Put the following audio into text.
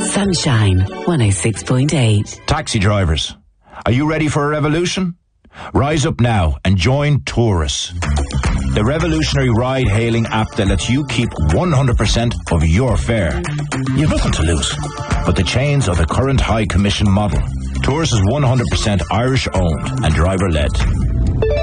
Sunshine 106.8. Taxi drivers, are you ready for a revolution? Rise up now and join Taurus, the revolutionary ride-hailing app that lets you keep 100% of your fare. You have nothing to lose but the chains of the current high commission model. Taurus is 100% Irish-owned and driver-led.